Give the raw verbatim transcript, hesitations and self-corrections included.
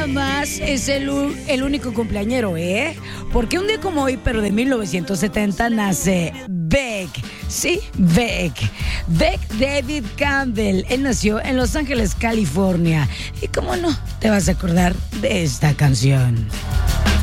más es el, el único cumpleañero, ¿eh? Porque un día como hoy, pero de mil novecientos setenta, nace Beck. Sí, Beck. Beck David Campbell. Él nació en Los Ángeles, California. Y cómo no, te vas a acordar de esta canción.